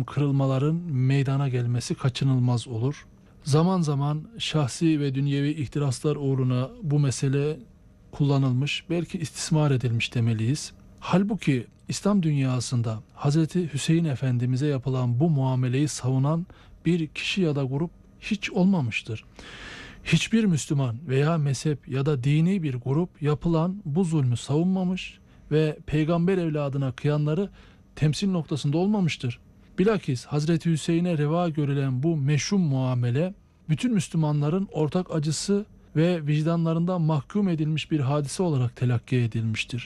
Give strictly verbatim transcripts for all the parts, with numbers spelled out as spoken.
takım kırılmaların meydana gelmesi kaçınılmaz olur. Zaman zaman şahsi ve dünyevi ihtiraslar uğruna bu mesele kullanılmış, belki istismar edilmiş demeliyiz. Halbuki İslam dünyasında Hazreti Hüseyin Efendimiz'e yapılan bu muameleyi savunan bir kişi ya da grup hiç olmamıştır. Hiçbir Müslüman veya mezhep ya da dini bir grup yapılan bu zulmü savunmamış ve peygamber evladına kıyanları temsil noktasında olmamıştır. Bilakis Hazreti Hüseyin'e reva görülen bu meşhum muamele bütün Müslümanların ortak acısı ve vicdanlarında mahkum edilmiş bir hadise olarak telakki edilmiştir.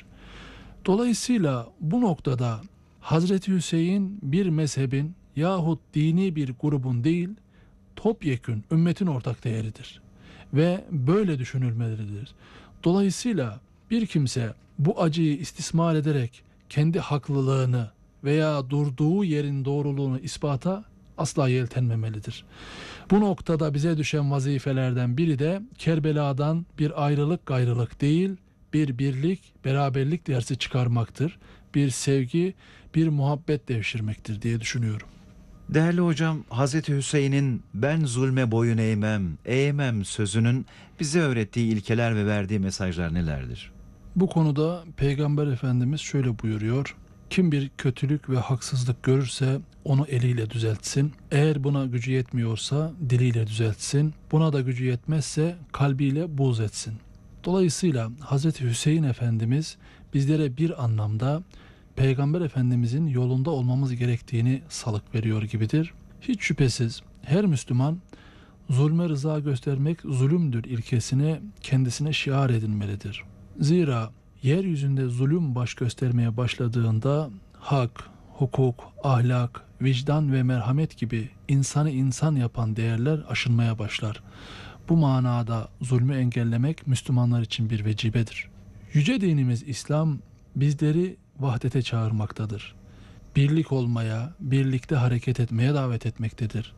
Dolayısıyla bu noktada Hazreti Hüseyin bir mezhebin yahut dini bir grubun değil, topyekün ümmetin ortak değeridir ve böyle düşünülmelidir. Dolayısıyla bir kimse bu acıyı istismar ederek kendi haklılığını veya durduğu yerin doğruluğunu ispata asla yeltenmemelidir. Bu noktada bize düşen vazifelerden biri de Kerbela'dan bir ayrılık gayrılık değil, bir birlik, beraberlik dersi çıkarmaktır. Bir sevgi, bir muhabbet devşirmektir diye düşünüyorum. Değerli hocam, Hazreti Hüseyin'in ben zulme boyun eğmem, eğmem sözünün bize öğrettiği ilkeler ve verdiği mesajlar nelerdir? Bu konuda Peygamber Efendimiz şöyle buyuruyor: kim bir kötülük ve haksızlık görürse onu eliyle düzeltsin. Eğer buna gücü yetmiyorsa diliyle düzeltsin. Buna da gücü yetmezse kalbiyle buğz etsin. Dolayısıyla Hazreti Hüseyin Efendimiz bizlere bir anlamda Peygamber Efendimizin yolunda olmamız gerektiğini salık veriyor gibidir. Hiç şüphesiz her Müslüman zulme rıza göstermek zulümdür ilkesini kendisine şiar edinmelidir. Zira yeryüzünde zulüm baş göstermeye başladığında hak, hukuk, ahlak, vicdan ve merhamet gibi insanı insan yapan değerler aşınmaya başlar. Bu manada zulmü engellemek Müslümanlar için bir vecibedir. Yüce dinimiz İslam bizleri vahdete çağırmaktadır. Birlik olmaya, birlikte hareket etmeye davet etmektedir.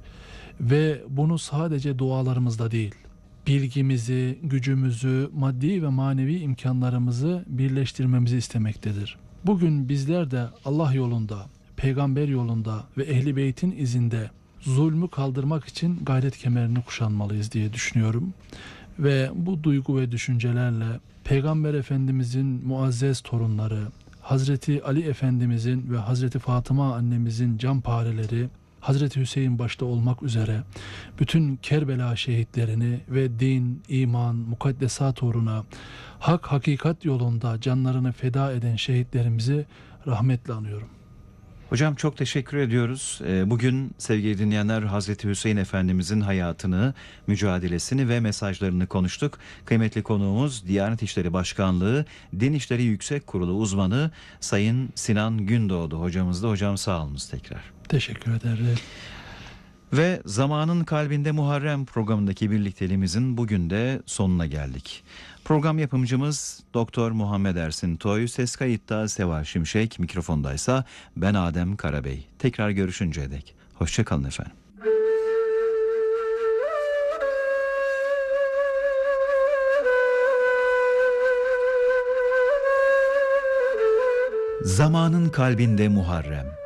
Ve bunu sadece dualarımızda değil, bilgimizi, gücümüzü, maddi ve manevi imkanlarımızı birleştirmemizi istemektedir. Bugün bizler de Allah yolunda, peygamber yolunda ve ehli beytin izinde zulmü kaldırmak için gayret kemerini kuşanmalıyız diye düşünüyorum. Ve bu duygu ve düşüncelerle Peygamber Efendimizin muazzez torunları, Hazreti Ali Efendimizin ve Hazreti Fatıma annemizin canpareleri, Hazreti Hüseyin başta olmak üzere bütün Kerbela şehitlerini ve din, iman, mukaddesat uğruna hak hakikat yolunda canlarını feda eden şehitlerimizi rahmetle anıyorum. Hocam çok teşekkür ediyoruz. Bugün sevgili dinleyenler Hazreti Hüseyin Efendimizin hayatını, mücadelesini ve mesajlarını konuştuk. Kıymetli konuğumuz Diyanet İşleri Başkanlığı Din İşleri Yüksek Kurulu uzmanı Sayın Sinan Gündoğdu hocamızdı. Hocam sağ olunuz tekrar. Teşekkür ederim. Ve Zamanın Kalbinde Muharrem programındaki birlikteliğimizin bugün de sonuna geldik. Program yapımcımız Doktor Muhammed Ersin Toy, ses kayıtta Seval Şimşek, mikrofondaysa ben Adem Karabey. Tekrar görüşünceye dek hoşça kalın efendim. Zamanın Kalbinde Muharrem.